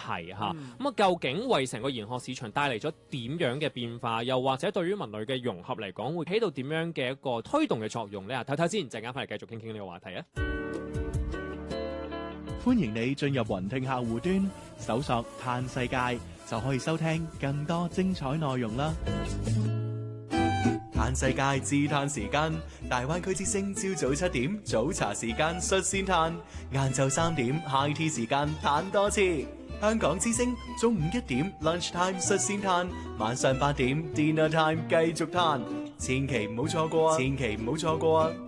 題嚇。咁究竟為成個研學市場帶嚟咗點樣嘅變化，又或者對於文旅嘅融合嚟講，會起到點樣嘅一個推動嘅作用呢？睇睇先，陣間翻嚟繼續傾傾呢個話題啊！ 歡迎你進入雲聽客戶端，搜索嘆世界，就可以收聽更多精彩內容啦！嘆世界自嘆時間，大灣區之聲朝早7點早茶時間率先嘆，晏晝3點 high tea 時間嘆多次。香港之聲中午1點 lunch time 率先嘆，晚上8點 dinner time 繼續嘆，千祈唔好錯過啊！千祈唔好錯過啊！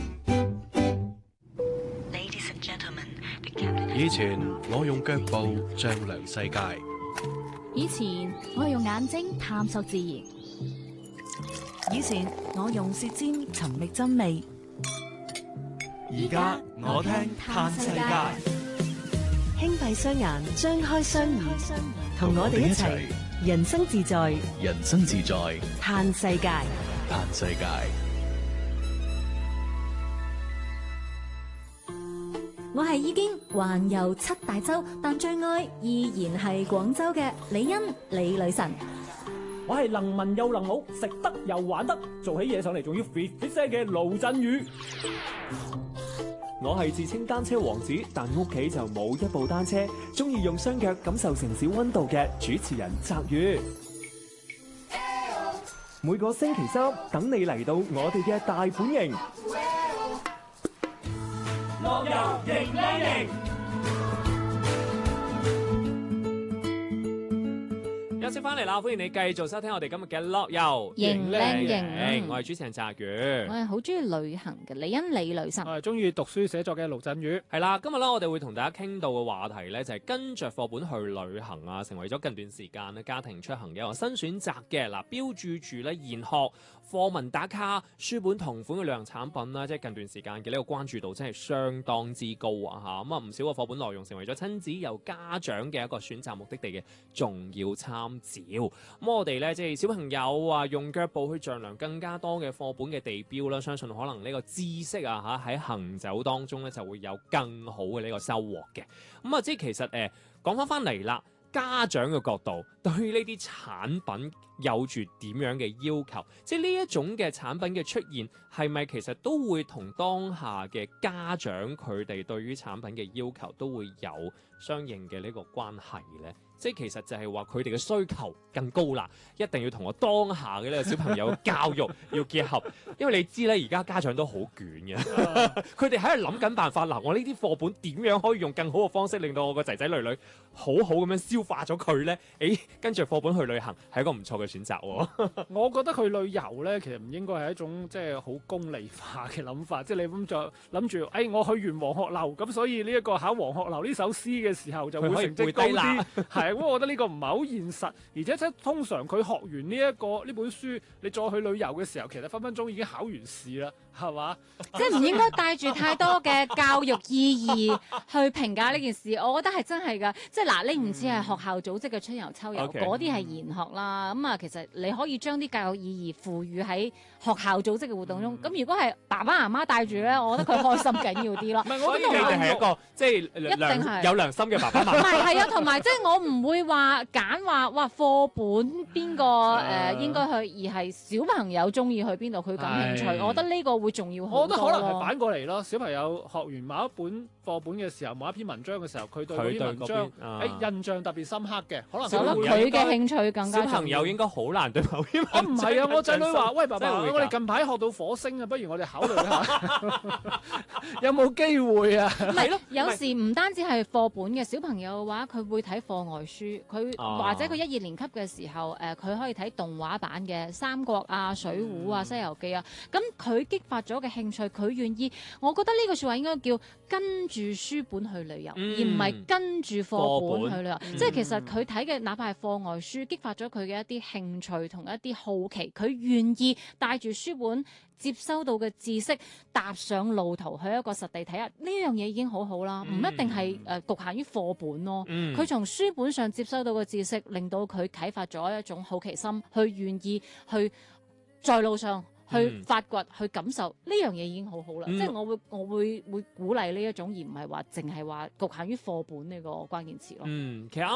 以前我用腳步丈量世界， 以前我用眼睛探索自然， 以前我用舌尖尋覓真味， 而家我聽嘆世界， 輕閉雙眼，張開雙耳，同我哋一齊人生自在， 人生自在， 嘆世界， 嘆世界。 我係已經環遊7大洲，但最愛依然係廣州嘅李欣李女神。 我係能文又能武，食得又玩得，做起嘢上嚟仲要 fit 聲嘅盧振宇。我係自稱單車王子，但屋企就冇一部單車，中意用雙腳感受城市溫度嘅主持人澤宇。每個星期三等你嚟到我哋嘅大本營。樂遊迎靚營， 休息翻嚟啦！歡迎你繼續收聽我哋今日嘅樂遊迎靚營。 我係主持人澤宇， 我係好中意旅行嘅李欣李女神。 我係中意讀書寫作嘅盧振宇。 係啦，今日咧我哋會同大家傾到嘅話題咧就係跟着課本去旅行啊，成為咗近段時間咧家庭出行嘅一個新選擇嘅。嗱，標註住咧研學課文打卡、書本同款嘅旅行產品啦，即係近段時間嘅呢個關注度真係相當之高啊！嚇咁啊，唔少嘅課本內容成為咗親子又家長嘅一個選擇目的地嘅重要參照。咁我哋咧即係小朋友啊，用腳步去丈量更加多嘅課本嘅地標啦，相信可能呢個知識啊嚇喺行走當中咧就會有更好嘅呢個收穫嘅。咁啊，即係其實講翻嚟啦。家長嘅角度對呢啲產品有住點樣嘅要求？即係呢一種嘅產品嘅出現，係咪其實都會同當下嘅家長佢哋對於產品嘅要求都會有相應嘅呢個關係呢？即係其實就係話佢哋嘅需求更高啦，一定要同我當下嘅呢個小朋友教育要結合，因為你知咧，而家家長都好捲嘅，佢哋喺度諗緊辦法。嗱，我呢啲課本點樣可以用更好嘅方式，令到我個仔仔女女好好咁樣消化咗佢呢？跟住課本去旅行係一個唔錯嘅選擇喎。 我覺得去旅遊呢，其實唔應該係一種即係好功利化嘅諗法，即係你咁就諗住，我去完黃鶴樓，咁所以呢一個考黃鶴樓呢首詩嘅時候就會成績高啲，係。咁我覺得呢個唔係好現實，而且通常佢學完呢本書，你再去旅遊嘅時候，其實分分鐘已經考完試啦，係嘛？ 即係唔應該帶住太多嘅教育意義去評價呢件事，我覺得係真係㗎。即係嗱，你唔似係學校組織嘅春遊秋遊，嗰啲係研學啦。咁啊，其實你可以將啲教育意義賦予喺學校組織嘅活動中。咁如果係爸爸媽媽帶住咧，我覺得佢開心緊要啲咯。 唔係，我覺得你哋係一個即係有良心嘅爸爸媽媽。 唔係啊，同埋即係我唔會話揀話哇課本邊個應該去，而係小朋友中意去邊度，佢感興趣。我覺得呢個會重要好多。 我覺得可能係反過嚟咯。小朋友學完某一本課本嘅時候，某一篇文章嘅時候，佢對嗰啲文章印象特別深刻嘅，可能佢嘅興趣更加。 小朋友應該好難對某篇文章。 唔係啊！我仔女話：喂，爸爸，我哋近排學到火星啊，不如我哋考慮下，有冇機會啊？ 唔係咯，有時唔單止係課本嘅小朋友嘅話，佢會睇課外書，佢或者佢1、2年級嘅時候，佢可以睇動畫版嘅《三國》啊、《水滸》啊、《西遊記》啊。咁佢激發咗嘅興趣，佢願意。我覺得呢個説話應該叫跟住書本去旅遊，而唔係跟住課本去旅遊。即係其實佢睇嘅，哪怕係課外書，激發咗佢嘅一啲興趣同一啲好奇，佢願意帶住書本接收到嘅知識，踏上路途去一個實地睇下。呢樣嘢已經好好啦，唔一定係局限於課本咯。佢從書本上接收到嘅知識，令到佢啟發咗一種好奇心，去願意去在路上去發掘、去感受。呢樣嘢已經好好啦。即係我會鼓勵呢一種，而唔係話淨係話局限於課本呢個關鍵詞咯。 其實啱